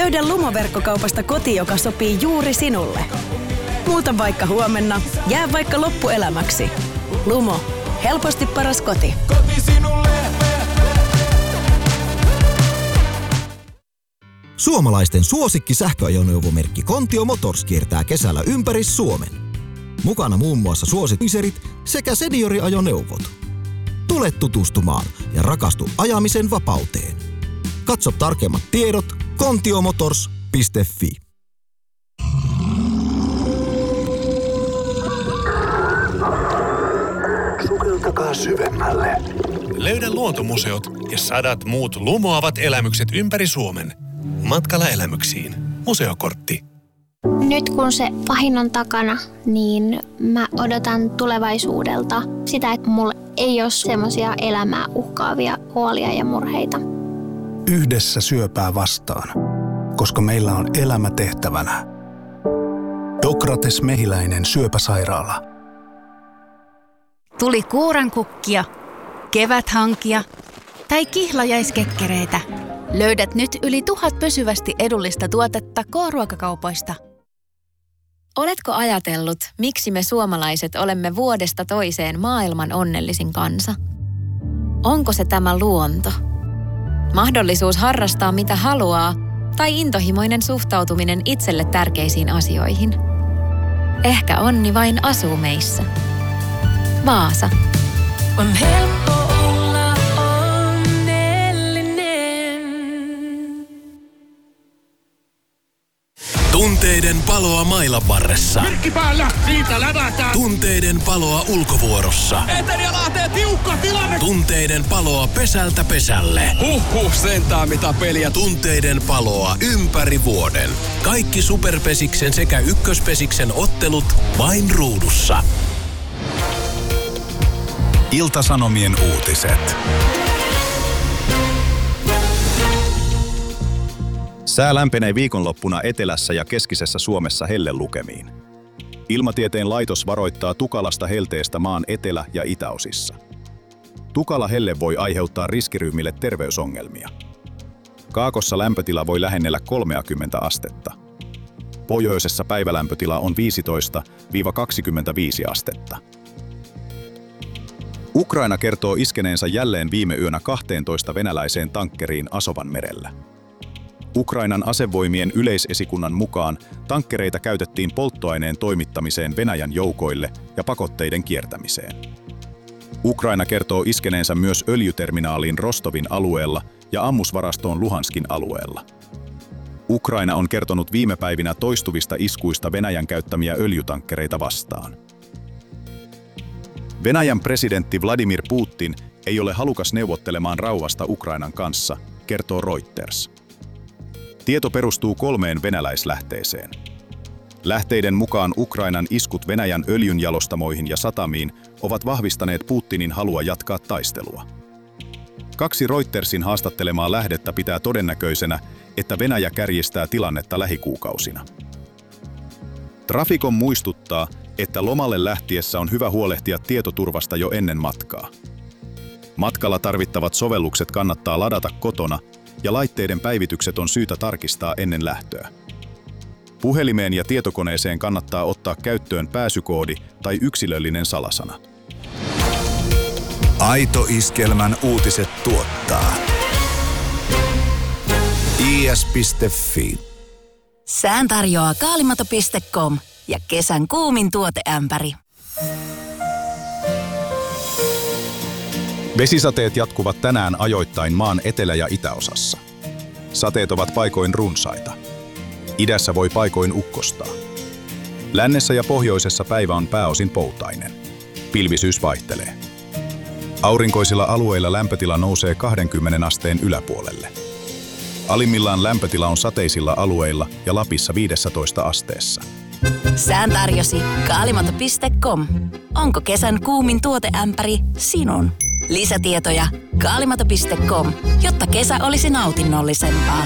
Löydä Lumo-verkkokaupasta koti, joka sopii juuri sinulle. Muuta vaikka huomenna, jää vaikka loppuelämäksi. Lumo. Helposti paras koti. Koti sinulle. Suomalaisten suosikki sähköajoneuvomerkki Kontio Motors kiertää kesällä ympäri Suomen. Mukana muun muassa suosituiserit sekä senioriajoneuvot. Tule tutustumaan ja rakastu ajamisen vapauteen. Katso tarkemmat tiedot kontiomotors.fi. Sukeltakaa syvemmälle. Löydä luontomuseot ja 100 muut lumoavat elämykset ympäri Suomen. Matkalla elämyksiin. Museokortti. Nyt kun se pahin on takana, niin mä odotan tulevaisuudelta sitä, että mulla ei ole semmoisia elämää uhkaavia huolia ja murheita. Yhdessä syöpää vastaan, koska meillä on elämä tehtävänä. Dokrates Mehiläinen syöpäsairaala. Tuli kuurankukkia, keväthankia tai kihlajaiskekkereitä. Löydät nyt yli 1000 pysyvästi edullista tuotetta K-ruokakaupoista. Oletko ajatellut, miksi me suomalaiset olemme vuodesta toiseen maailman onnellisin kansa? Onko se tämä luonto? Mahdollisuus harrastaa mitä haluaa tai intohimoinen suhtautuminen itselle tärkeisiin asioihin? Ehkä onni vain asuu meissä. Vaasa. On helppo olla onnellinen. Tunteiden paloa mailan varressa. Virkki päällä, siitä lävätään. Tunteiden paloa ulkovuorossa. Eteri ja Lahteen tiukka tilanne. Tunteiden paloa pesältä pesälle. Sentään mitä peliä. Tunteiden paloa ympäri vuoden. Kaikki Superpesiksen sekä Ykköspesiksen ottelut vain ruudussa. Ilta-Sanomien uutiset. Sää lämpenee viikonloppuna etelässä ja keskisessä Suomessa hellelukemiin. Ilmatieteen laitos varoittaa tukalasta helteestä maan etelä- ja itäosissa. Tukala helle voi aiheuttaa riskiryhmille terveysongelmia. Kaakossa lämpötila voi lähennellä 30 astetta. Pohjoisessa päivälämpötila on 15–25 astetta. Ukraina kertoo iskeneensä jälleen viime yönä 12 venäläiseen tankkeriin Asovanmerellä. Ukrainan asevoimien yleisesikunnan mukaan tankkereita käytettiin polttoaineen toimittamiseen Venäjän joukoille ja pakotteiden kiertämiseen. Ukraina kertoo iskeneensä myös öljyterminaaliin Rostovin alueella ja ammusvarastoon Luhanskin alueella. Ukraina on kertonut viime päivinä toistuvista iskuista Venäjän käyttämiä öljytankkereita vastaan. Venäjän presidentti Vladimir Putin ei ole halukas neuvottelemaan rauhasta Ukrainan kanssa, kertoo Reuters. Tieto perustuu 3 venäläislähteeseen. Lähteiden mukaan Ukrainan iskut Venäjän öljynjalostamoihin ja satamiin ovat vahvistaneet Putinin halua jatkaa taistelua. 2 Reutersin haastattelemaa lähdettä pitää todennäköisenä, että Venäjä kärjistää tilannetta lähikuukausina. Traficom muistuttaa, että lomalle lähtiessä on hyvä huolehtia tietoturvasta jo ennen matkaa. Matkalla tarvittavat sovellukset kannattaa ladata kotona ja laitteiden päivitykset on syytä tarkistaa ennen lähtöä. Puhelimeen ja tietokoneeseen kannattaa ottaa käyttöön pääsykoodi tai yksilöllinen salasana. Aito Iskelmän uutiset tuottaa is.fi. Sään tarjoaa kaalimato.com ja kesän kuumin tuoteämpäri. Vesisateet jatkuvat tänään ajoittain maan etelä- ja itäosassa. Sateet ovat paikoin runsaita. Idässä voi paikoin ukkostaa. Lännessä ja pohjoisessa päivä on pääosin poutainen. Pilvisyys vaihtelee. Aurinkoisilla alueilla lämpötila nousee 20 asteen yläpuolelle. Alimmillaan lämpötila on sateisilla alueilla ja Lapissa 15 asteessa. Sään tarjosi kaalimato.com. Onko kesän kuumin tuoteämpäri sinun? Lisätietoja kaalimato.com, jotta kesä olisi nautinnollisempaa.